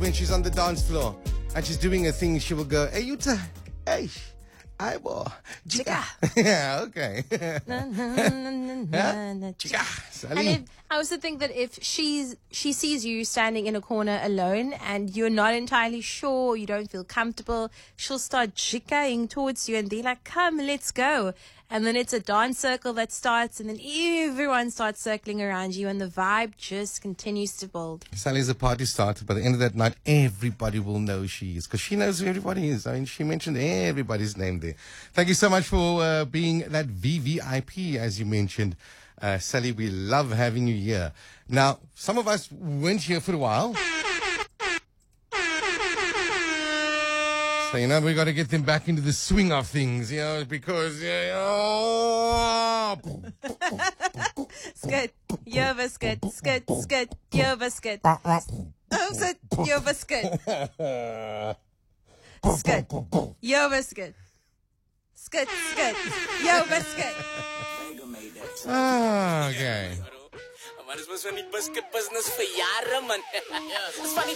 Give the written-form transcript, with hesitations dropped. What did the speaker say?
when she's on the dance floor and she's doing her thing, she will go, hey, Yuta, hey, eyeball, chica. Yeah, okay. Chica. And I also think that if she sees you standing in a corner alone and you're not entirely sure, you don't feel comfortable, she'll start jickaing towards you and be like, come, let's go. And then it's a dance circle that starts, and then everyone starts circling around you, and the vibe just continues to build. Sally's a party starter. By the end of that night, everybody will know who she is, because she knows who everybody is. I mean, she mentioned everybody's name there. Thank you so much for being that VVIP, as you mentioned. Sally, we love having you here. Now, some of us weren't here for a while. So, we got to get them back into the swing of things, because, Skit, Jova skit, skit, skit, Jova skit. Oh, skit, Jova skit. Skit, Jova skit. Skit, skit, Jova skit. Okay. Maar dit was van die biscuit business vir jare man. Dis van die